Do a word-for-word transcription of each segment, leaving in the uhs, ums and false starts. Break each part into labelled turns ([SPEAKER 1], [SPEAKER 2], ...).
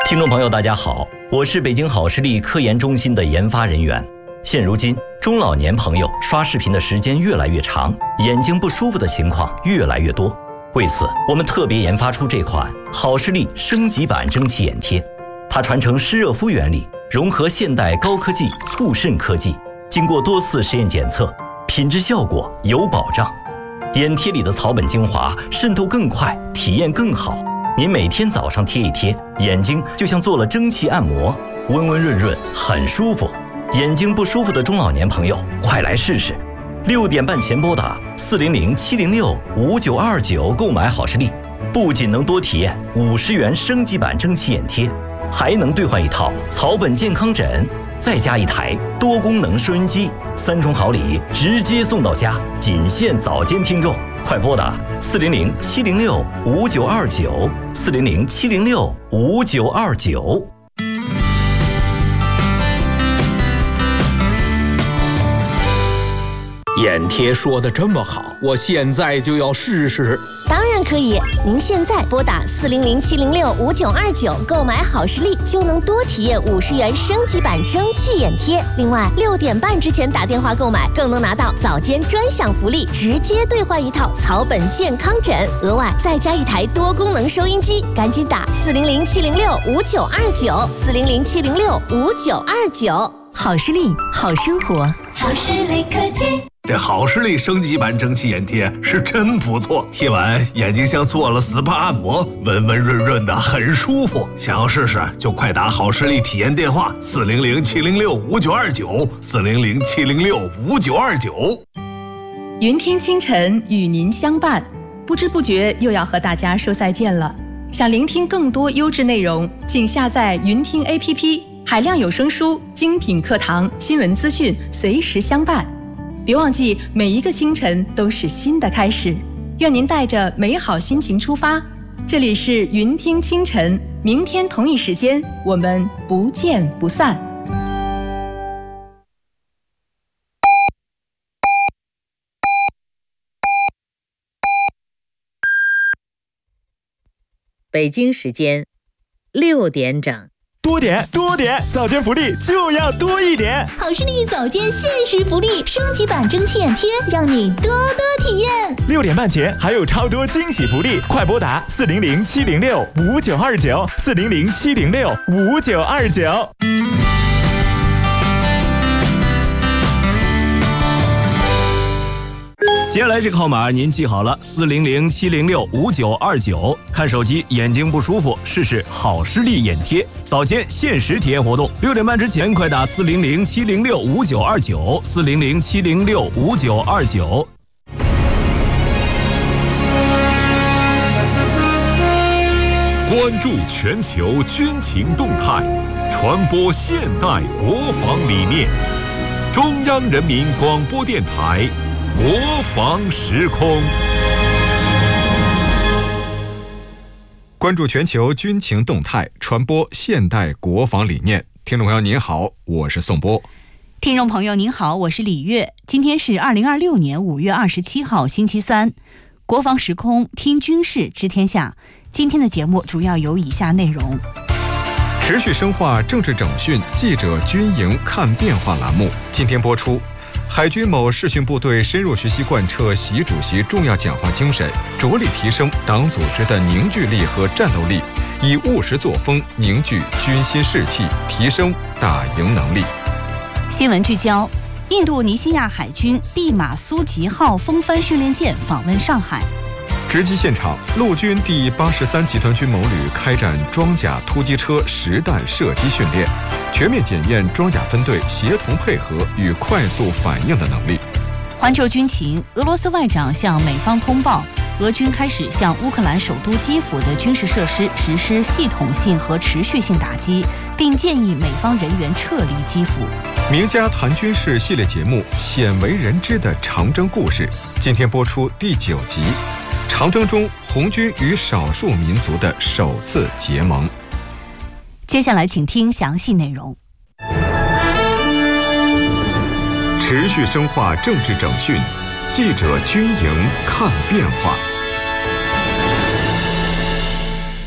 [SPEAKER 1] 听众朋友大家好，我是北京好视力科研中心的研发人员。现如今中老年朋友刷视频的时间越来越长，眼睛不舒服的情况越来越多。为此我们特别研发出这款好视力升级版蒸汽眼贴，它传承湿热敷原理，融合现代高科技促渗科技，经过多次实验检测，品质效果有保障。眼贴里的草本精华渗透更快，体验更好。您每天早上贴一贴，眼睛就像做了蒸汽按摩，温温润润，很舒服。眼睛不舒服的中老年朋友，快来试试！六点半前拨打四零零七零六五九二九购买好视力，不仅能多体验五十元升级版蒸汽眼贴，还能兑换一套草本健康枕，再加一台多功能收音机，三重好礼直接送到家，仅限早间听众。快拨打四零零七零六五九二九四零零七零六五九二九。
[SPEAKER 2] 眼贴说的这么好，我现在就要试试。
[SPEAKER 3] 当然可以，您现在拨打四零零七零六五九二九购买好视力，就能多体验五十元升级版蒸汽眼贴。另外，六点半之前打电话购买，更能拿到早间专享福利，直接兑换一套草本健康枕，额外再加一台多功能收音机。赶紧打四零零七零六五九二九四零零七零六五九二九。
[SPEAKER 4] 好视力，好生活，
[SPEAKER 5] 好视力科技。
[SPEAKER 6] 这好视力升级版蒸汽眼贴是真不错，贴完眼睛像做了 S P A 按摩，温温润润的，很舒服。想要试试就快打好视力体验电话四零零七零六五九二九四零零七零六五九二九。
[SPEAKER 7] 云听清晨与您相伴，不知不觉又要和大家说再见了。想聆听更多优质内容，请下载云听 A P P， 海量有声书、精品课堂、新闻资讯随时相伴。别忘记，每一个清晨都是新的开始。愿您带着美好心情出发。这里是云听清晨，明天同一时间我们不见不散。
[SPEAKER 8] 北京时间六点整。
[SPEAKER 9] 多点多点，早间福利就要多一点。
[SPEAKER 5] 好视力早间限时福利，升级版蒸汽眼贴，让你多多体验。
[SPEAKER 9] 六点半前还有超多惊喜福利，快拨打四零零七零六五九二九四零零七零六五九二九。
[SPEAKER 10] 接下来这个号码您记好了，四零零七零六五九二九。看手机眼睛不舒服，试试好视力眼贴，早间限时体验活动。六点半之前快打四零零七零六五九二九四零零七零六五九二九。
[SPEAKER 11] 关注全球军情动态，传播现代国防理念。中央人民广播电台。国防时空，
[SPEAKER 12] 关注全球军情动态，传播现代国防理念。听众朋友您好，我是宋波。
[SPEAKER 4] 听众朋友您好，我是李月。今天是二零二六年五月二十七号星期三，国防时空听军事知天下。今天的节目主要有以下内容：
[SPEAKER 12] 持续深化政治整训，记者军营看变化栏目今天播出。海军某视训部队深入学习贯彻习主席重要讲话精神，着力提升党组织的凝聚力和战斗力，以务实作风凝聚军心士气，提升打赢能力。
[SPEAKER 4] 新闻聚焦：印度尼西亚海军毕马苏吉号风帆训练舰访问上海。
[SPEAKER 12] 直击现场，陆军第八十三集团军某旅开展装甲突击车实弹射击训练，全面检验装甲分队协同配合与快速反应的能力。
[SPEAKER 4] 环球军情：俄罗斯外长向美方通报，俄军开始向乌克兰首都基辅的军事设施实施系统性和持续性打击，并建议美方人员撤离基辅。
[SPEAKER 12] 名家谈军事系列节目《鲜为人知的长征故事》今天播出第九集。长征中红军与少数民族的首次结盟。
[SPEAKER 4] 接下来请听详细内容。
[SPEAKER 12] 持续深化政治整训，记者军营看变化。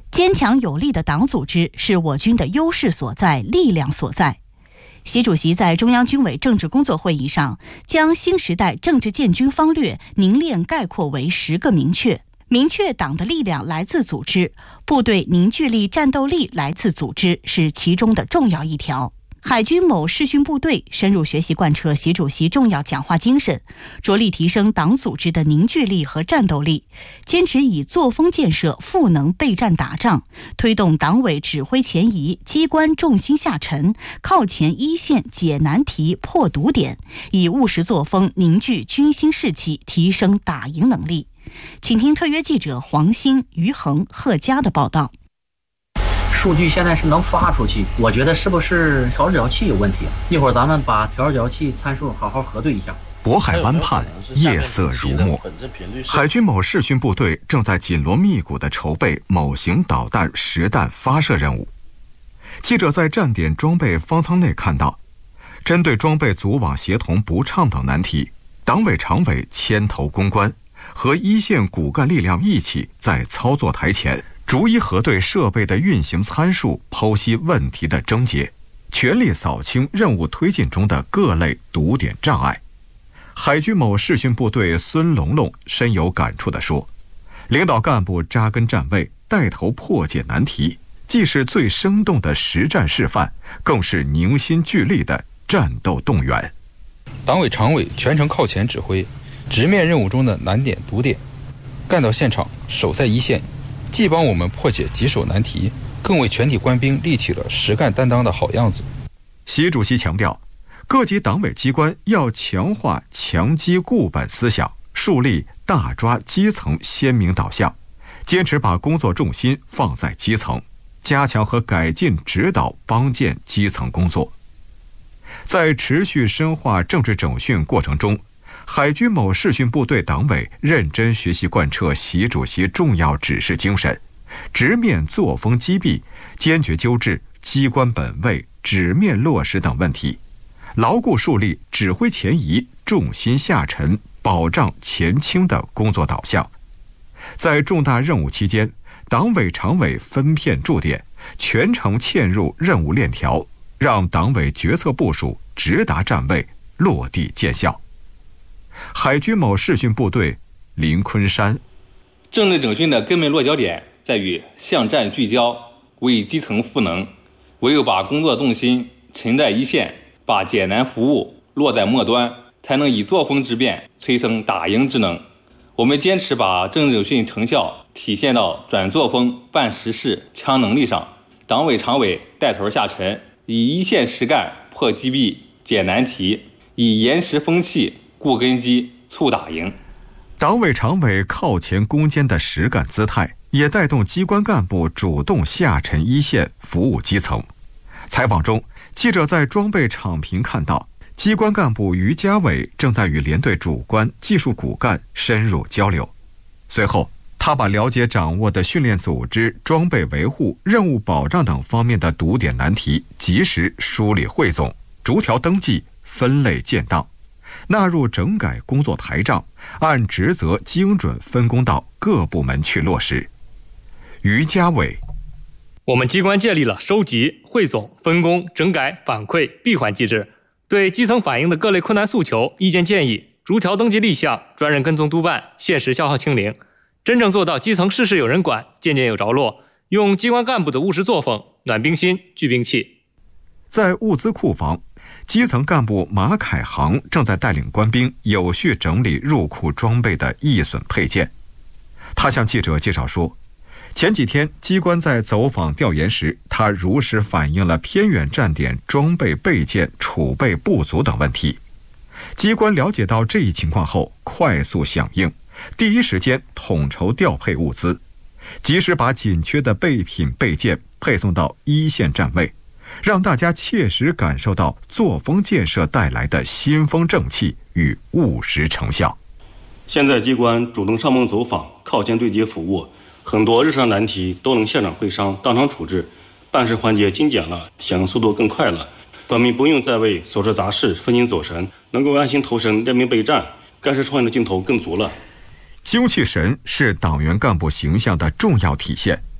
[SPEAKER 4] 坚强有力的党组织是我军的优势所在、力量所在。习主席在中央军委政治工作会议上，将新时代政治建军方略凝练概括为十个明确。明确党的力量来自组织，部队凝聚力、战斗力来自组织，是其中的重要一条。海军某视训部队深入学习贯彻习主席重要讲话精神，着力提升党组织的凝聚力和战斗力，坚持以作风建设赋能备战打仗，推动党委指挥前移，机关重心下沉，靠前一线解难题、破堵点，以务实作风凝聚军心士气，提升打赢能力。请听特约记者黄兴、于恒、贺佳的报道。
[SPEAKER 13] 数据现在是能发出去，我觉得是不是调角器有问题？一会儿咱们把调角器参数好好核对一下。
[SPEAKER 14] 渤海湾畔夜色如墨，海军某视训部队正在紧锣密鼓地筹备某型导弹实弹发射任务。记者在站点装备方舱内看到，针对装备组网协同不畅等难题，党委常委牵头攻关，和一线骨干力量一起在操作台前逐一核对设备的运行参数，剖析问题的症结，全力扫清任务推进中的各类堵点障碍。海军某视训部队孙龙龙深有感触地说，领导干部扎根站位，带头破解难题，既是最生动的实战示范，更是凝心聚力的战斗动员。
[SPEAKER 15] 党委常委全程靠前指挥，直面任务中的难点堵点，干到现场，守在一线，既帮我们破解棘手难题，更为全体官兵立起了实干担当的好样子。
[SPEAKER 14] 习主席强调，各级党委机关要强化强基固本思想，树立大抓基层鲜明导向，坚持把工作重心放在基层，加强和改进指导帮建基层工作。在持续深化政治整训过程中，海军某视训部队党委认真学习贯彻习主席重要指示精神，直面作风积弊，坚决纠治机关本位、纸面落实等问题，牢固树立指挥前移、重心下沉、保障前倾的工作导向。在重大任务期间，党委常委分片驻点，全程嵌入任务链条，让党委决策部署直达站位，落地见效。海军某视训部队林昆山，
[SPEAKER 16] 政治整训的根本落脚点在于向战聚焦，为基层赋能。唯有把工作重心沉在一线，把解难服务落在末端，才能以作风之变催生打赢之能。我们坚持把政治整训成效体现到转作风、办实事、强能力上。党委常委带头下沉，以一线实干破积弊、解难题，以严实风气固根基、促打赢。
[SPEAKER 14] 党委常委靠前攻坚的实干姿态，也带动机关干部主动下沉一线，服务基层。采访中，记者在装备场坪看到，机关干部于家伟正在与连队主官、技术骨干深入交流。随后，他把了解掌握的训练组织、装备维护、任务保障等方面的堵点难题及时梳理汇总，逐条登记、分类建档，纳入整改工作台账，按职责精准分工到各部门去落实。于家伟，
[SPEAKER 17] 我们机关建立了收集、汇总、分工、整改、反馈闭环机制，对基层反映的各类困难诉求、意见建议逐条登记立项，专人跟踪督办，限时消耗清零，真正做到基层事事有人管，件件有着落，用机关干部的务实作风暖兵心、聚兵气。
[SPEAKER 14] 在物资库房，基层干部马凯航正在带领官兵有序整理入库装备的易损配件。他向记者介绍说，前几天机关在走访调研时，他如实反映了偏远站点装备备件储备不足等问题。机关了解到这一情况后，快速响应，第一时间统筹调配物资，及时把紧缺的备品备件配送到一线站位，让大家切实感受到作风建设带来的新风正气与务实成效。
[SPEAKER 18] 现在机关主动上门走访，靠前对接服务，很多日常难题都能现场会商，当场处置，办事环节精简了，响应速度更快了，官民不用再为琐事杂事分心走神，能够安心投身练兵备战，干事创业的劲头更足了。
[SPEAKER 14] 精气神是党员干部形象的重要体现，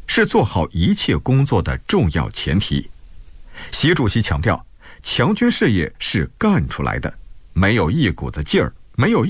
[SPEAKER 14] 是做好一切工作的重要前提。习主席强调，强军事业是干出来的，没有一股子劲儿，没有一